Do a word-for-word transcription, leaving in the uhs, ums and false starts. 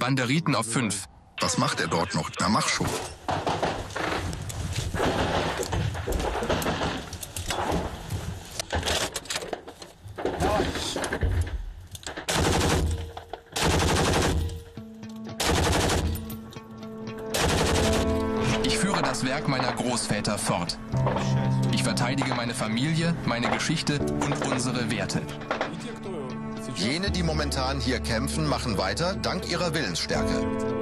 Banderiten auf fünf. Was macht er dort noch? Na, mach schon. Ich führe das Werk meiner Großväter fort. Ich verteidige meine Familie, meine Geschichte und unsere Werte. Jene, die momentan hier kämpfen, machen weiter dank ihrer Willensstärke.